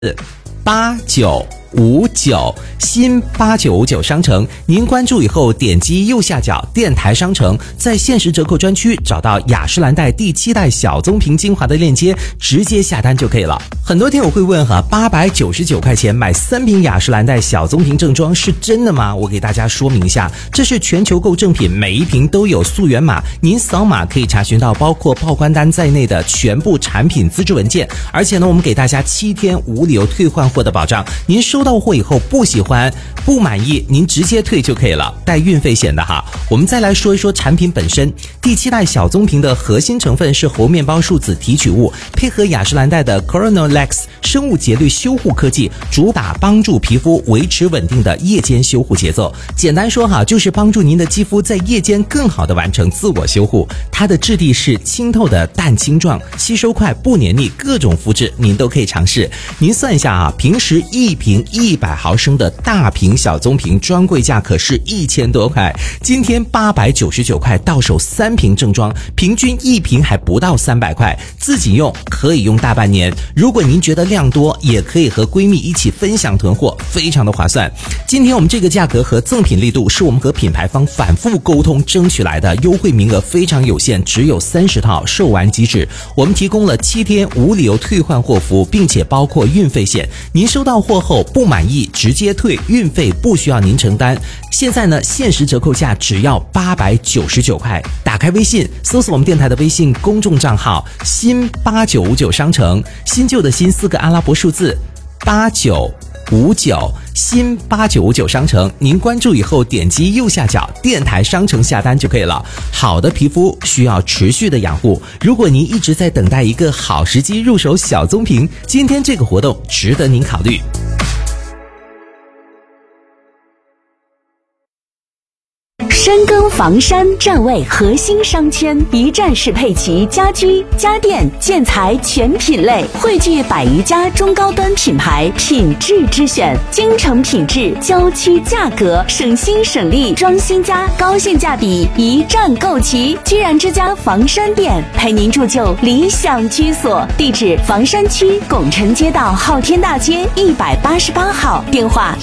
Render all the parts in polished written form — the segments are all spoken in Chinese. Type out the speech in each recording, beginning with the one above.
8959新8959商城，您关注以后点击右下角电台商城，在限时折扣专区找到雅诗兰黛第7代小棕瓶精华的链接，直接下单就可以了。很多天我会问899块钱买3瓶雅诗兰黛小棕瓶正装是真的吗？我给大家说明一下，这是全球购正品，每一瓶都有溯源码，您扫码可以查询到包括报关单在内的全部产品资质文件。而且呢，我们给大家7天无理由退换货的保障，您收到货以后不喜欢不满意，您直接退就可以了，带运费险的哈。我们再来说一说产品本身，第7代小棕瓶的核心成分是猴面包树脂提取物，配合雅诗兰黛的 Coronalex 生物节律修护科技，主打帮助皮肤维持稳定的夜间修护节奏。简单说哈，就是帮助您的肌肤在夜间更好的完成自我修护。它的质地是清透的蛋清状，吸收快不黏腻，各种肤质您都可以尝试。您算一下啊，平时一瓶100毫升的大瓶小棕瓶专柜价可是1000多块，今天899块到手3瓶正装，平均一瓶还不到300块，自己用可以用大半年。如果您觉得量多，也可以和闺蜜一起分享囤货，非常的划算。今天我们这个价格和赠品力度是我们和品牌方反复沟通争取来的，优惠名额非常有限，只有30套，售完即止。我们提供了7天无理由退换货服务，并且包括运费险，您收到货后不满意直接退，运费不需要您承担。现在呢，限时折扣价只要899块。打开微信，搜索我们电台的微信公众账号新8959商城，新旧的新4个阿拉伯数字8959新8959商城，您关注以后点击右下角电台商城下单就可以了。好的皮肤需要持续的养护，如果您一直在等待一个好时机入手小棕瓶，今天这个活动值得您考虑。 深耕房山，站位核心商圈，一站式配齐家居、家电、建材全品类，汇聚100余家中高端品牌，品质之选，京城品质，郊区价格，省心省力，装新家，高性价比，一站购齐。居然之家房山店，陪您铸就理想居所。地址：房山区拱辰街道昊天大街188号，电话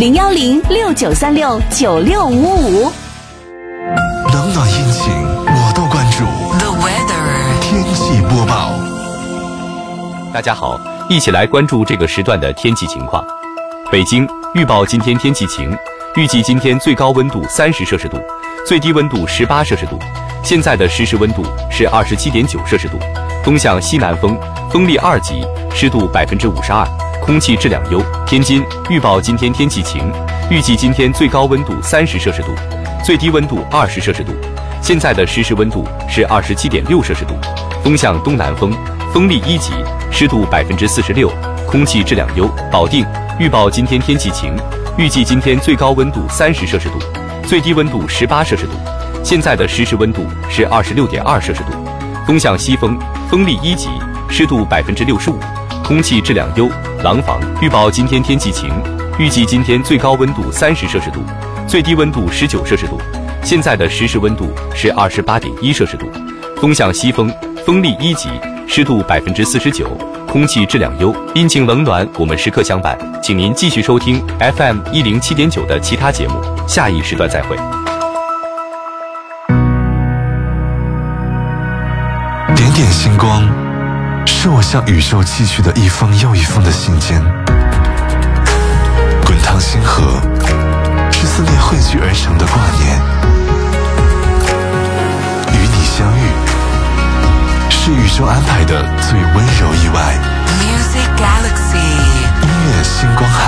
01069369655。 冷暖阴晴我都关注。 The weather 天气播报。 大家好，一起来关注这个时段的天气情况。北京预报今天天气晴，预计今天最高温度30摄氏度，最低温度18摄氏度。现在的实时温度是27.9摄氏度，东向西南风，风力2级，湿度52%，空气质量优。天津预报今天天气晴，预计今天最高温度30摄氏度，最低温度20摄氏度，现在的实时温度是27.6摄氏度，风向东南风，风力1级，湿度46%，空气质量优。保定预报今天天气晴，预计今天最高温度30摄氏度，最低温度18摄氏度，现在的实时温度是26.2摄氏度，风向西风，风力1级，湿度65%，空气质量优。廊坊预报今天天气晴，预计今天最高温度30摄氏度，最低温度19摄氏度，现在的实时温度是28.1摄氏度，风向西风，风力1级，湿度49%，空气质量优。阴晴冷暖我们时刻相伴，请您继续收听 FM 107.9的其他节目，下一时段再会。 点点星光，是我向宇宙寄去的一封又一封的信笺。滚烫星河，是思念汇聚而成的挂念。与你相遇，是宇宙安排的最温柔意外。 Music Galaxy 音乐星光海。